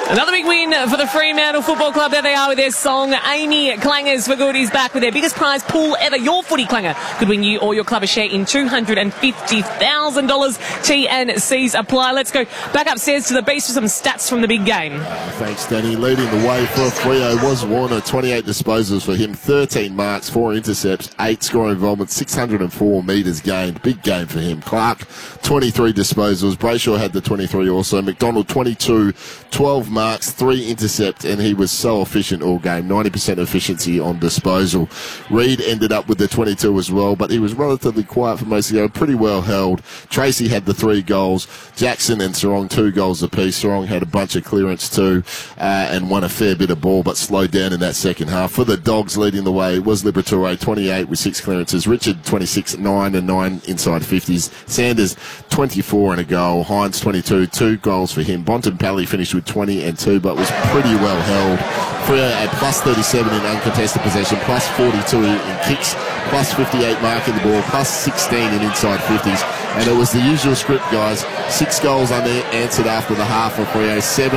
Another big win for the Fremantle Football Club. There they are with their song, Amy Clangers for Good is back with their biggest prize pool ever. Your footy clanger could win you or your club a share in $250,000. T&Cs apply. Let's go back upstairs to the base for some stats from the big game. Thanks, Danny. Leading the way for Freo was Warner. 28 disposals for him, 13 marks, 4 intercepts, 8 scoring involvement, 604 metres gained. Big game for him. Clark, 23 disposals. Brayshaw had the 23 also. McDonald, 22, 12 marks, 3 intercepts, and he was so efficient all game. 90% efficiency on disposal. Reid ended up with the 22 as well, but he was relatively quiet for most of the game. Pretty well held. Tracy had the 3 goals. Jackson and Sarong 2 goals apiece. Sarong had a bunch of clearance too, and won a fair bit of ball, but slowed down in that second half. For the Dogs, leading the way was Liberatore, 28 with 6 clearances. Richard, 26, 9 and 9 inside 50s. Sanders, 24 and a goal. Hines, 22, 2 goals for him. Bontempelli finished with 20 and 2, but was pretty well held. Freo at plus 37 in uncontested possession, plus 42 in kicks, plus 58 marking the ball, plus 16 in inside 50s. And it was the usual script, guys. 6 goals unanswered after the half for Freo, 7